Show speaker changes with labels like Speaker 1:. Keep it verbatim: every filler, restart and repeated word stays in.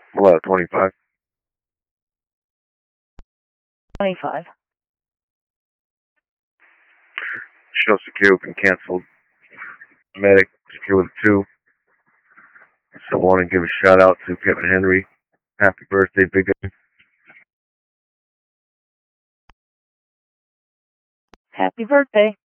Speaker 1: What, twenty-five?
Speaker 2: twenty-five.
Speaker 1: Show secure been canceled. Medic secure with two. So I want to give a shout out to Kevin Henry. Happy birthday, big guy.
Speaker 2: Happy birthday.